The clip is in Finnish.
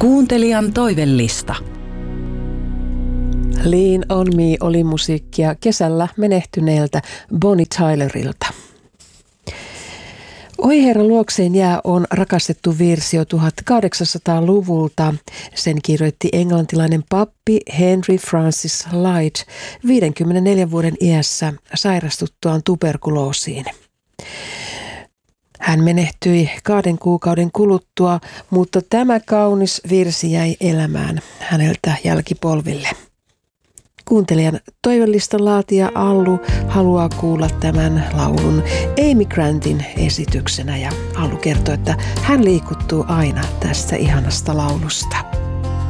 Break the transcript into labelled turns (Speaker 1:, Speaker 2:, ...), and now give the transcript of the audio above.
Speaker 1: Kuuntelijan toivellista.
Speaker 2: Lean on Me oli musiikkia kesällä menehtyneeltä Bonnie Tylerilta. Oi herra luokseen jää on rakastettu virsi jo 1800-luvulta. Sen kirjoitti englantilainen pappi Henry Francis Lyte 54 vuoden iässä sairastuttuaan tuberkuloosiin. Hän menehtyi 2 kuukauden kuluttua, mutta tämä kaunis virsi jäi elämään häneltä jälkipolville. Kuuntelijan toivellistan laatija Allu haluaa kuulla tämän laulun Amy Grantin esityksenä ja Allu kertoo, että hän liikuttuu aina tästä ihanasta laulusta.